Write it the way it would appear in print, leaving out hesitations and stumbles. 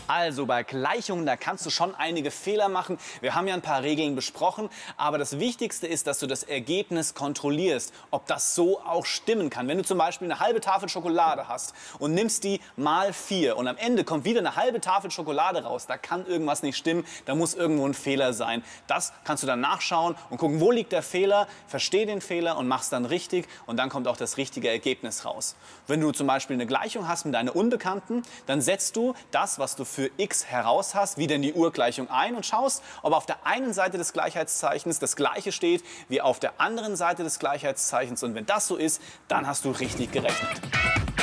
Also bei Gleichungen, da kannst du schon einige Fehler machen. Wir haben ja ein paar Regeln besprochen, aber das Wichtigste ist, dass du das Ergebnis kontrollierst, ob das so auch stimmen kann. Wenn du zum Beispiel eine halbe Tafel Schokolade hast und nimmst die mal 4 und am Ende kommt wieder eine halbe Tafel Schokolade raus, da kann irgendwas nicht stimmen, da muss irgendwo ein Fehler sein. Das kannst du dann nachschauen und gucken, wo liegt der Fehler, versteh den Fehler und mach's dann richtig und dann kommt auch das richtige Ergebnis raus. Wenn du zum Beispiel eine Gleichung hast mit deiner Unbekannten, dann setzt du das, was du für x heraus hast, wieder in die Urgleichung ein und schaust, ob auf der einen Seite des Gleichheitszeichens das Gleiche steht wie auf der anderen Seite des Gleichheitszeichens. Und wenn das so ist, dann hast du richtig gerechnet.